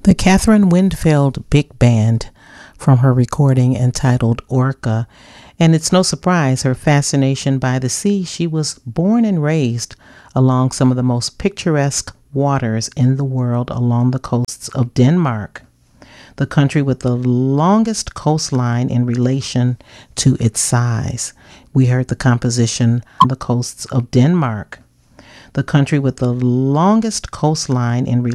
The Catherine Windfeld Big Band from her recording entitled Orca. And it's no surprise her fascination by the sea. She was born and raised along some of the most picturesque waters in the world along the coasts of Denmark, the country with the longest coastline in relation to its size. We heard the composition on the coasts of Denmark, the country with the longest coastline in relation